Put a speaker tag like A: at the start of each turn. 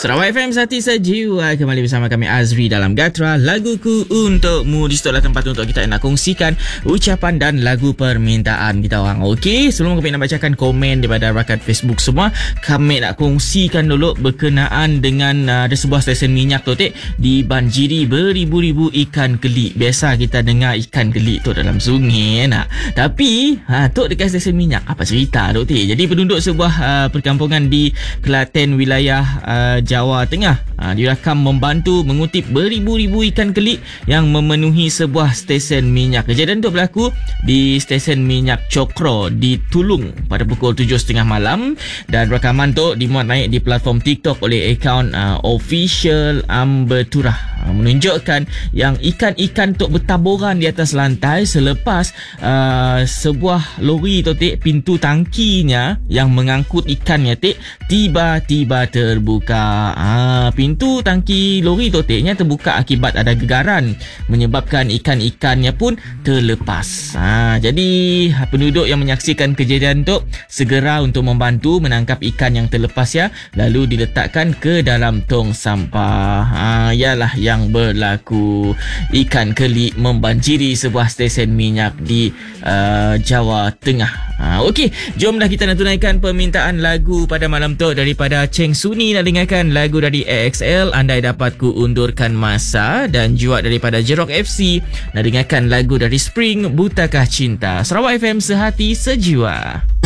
A: Sarawak FM Sati Sejiwa, kembali bersama kami Azri dalam Gatra Laguku Untukmu. Di situ adalah tempat untuk kita nak kongsikan ucapan dan lagu permintaan kita orang. Okey, sebelum kami nak bacakan komen daripada rakan Facebook semua, kami nak kongsikan dulu berkenaan dengan ada sebuah stesen minyak tu dibanjiri beribu-ribu ikan kelik. Biasa kita dengar ikan kelik tu dalam sungai nak. Tapi tu dekat stesen minyak apa cerita tu Jadi penduduk sebuah perkampungan di Kelaten wilayah Jawa Tengah direkam membantu mengutip beribu-ribu ikan kelik yang memenuhi sebuah stesen minyak. Kejadian itu berlaku di stesen minyak Cokro di Tulung pada pukul 7.30 malam, dan rakaman tu dimuat naik di platform TikTok oleh akaun official Ambeturah, menunjukkan yang ikan-ikan tu bertaburan di atas lantai selepas sebuah lori tu pintu tangkinya yang mengangkut ikannya tiba-tiba terbuka. Pintu tangki lori tu terbuka akibat ada gegaran menyebabkan ikan-ikannya pun terlepas. Jadi penduduk yang menyaksikan kejadian tu segera untuk membantu menangkap ikan yang terlepas lalu diletakkan ke dalam tong sampah. Ialah yang berlaku, ikan kelik membanjiri sebuah stesen minyak di Jawa Tengah. Okey, jomlah kita nak tunaikan permintaan lagu pada malam tu daripada Cheng Suni. Nak dengarkan lagu dari AXL, Andai Dapat Ku Undurkan Masa, dan juga daripada Jerok FC nak dengarkan lagu dari Spring, Butakah Cinta. Sarawak FM Sehati Sejiwa.